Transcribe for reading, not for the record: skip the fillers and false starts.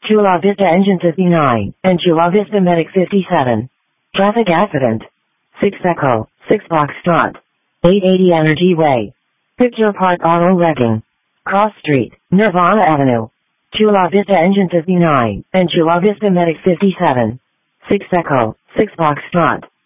Chula Vista Engine 59, and Chula Vista Medic 57. Traffic accident. 6 Echo, 6 Foxtrot. 880 Energy Way. Picture Park Auto Wrecking. Cross Street, Nirvana Avenue. Chula Vista Engine 59, and Chula Vista Medic 57. 6 Echo, 6 Foxtrot.